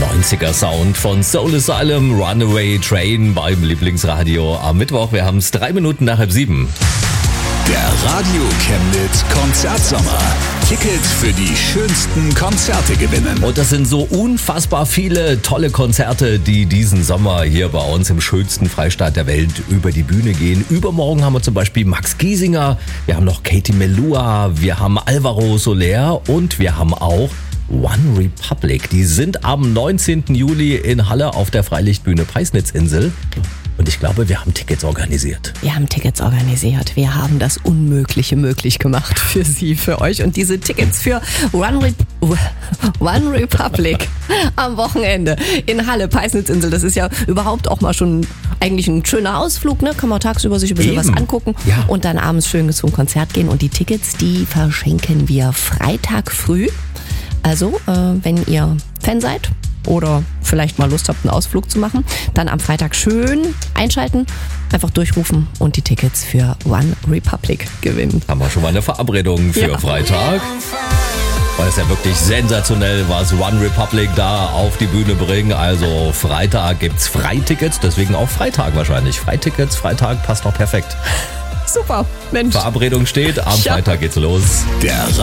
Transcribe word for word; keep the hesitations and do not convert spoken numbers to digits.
neunziger Sound von Soul Asylum, Runaway Train beim Lieblingsradio am Mittwoch. Wir haben es drei Minuten nach halb sieben. Der Radio Chemnitz Konzertsommer. Tickets für die schönsten Konzerte gewinnen. Und das sind so unfassbar viele tolle Konzerte, die diesen Sommer hier bei uns im schönsten Freistaat der Welt über die Bühne gehen. Übermorgen haben wir zum Beispiel Max Giesinger, wir haben noch Katie Melua, wir haben Alvaro Soler und wir haben auch One Republic. Die sind am neunzehnten Juli in Halle auf der Freilichtbühne Peisnitzinsel. Und ich glaube, wir haben Tickets organisiert. Wir haben Tickets organisiert. Wir haben das Unmögliche möglich gemacht für Sie, für euch. Und diese Tickets für One, Re- One Republic am Wochenende in Halle, Peisnitzinsel. Das ist ja überhaupt auch mal schon eigentlich ein schöner Ausflug. Ne? Kann man tagsüber sich ein bisschen Eben. was angucken Ja. und dann abends schön zum Konzert gehen. Und die Tickets, die verschenken wir Freitag früh. Also, äh, wenn ihr Fan seid oder vielleicht mal Lust habt, einen Ausflug zu machen, dann am Freitag schön einschalten, einfach durchrufen und die Tickets für One Republic gewinnen. Haben wir schon mal eine Verabredung für Ja. Freitag. Weil es ja wirklich sensationell, was One Republic da auf die Bühne bringen. Also Freitag gibt's Freitickets, deswegen auch Freitag wahrscheinlich. Freitickets, Freitag passt doch perfekt. Super, Mensch. Verabredung steht, am Ja. Freitag geht's los. Der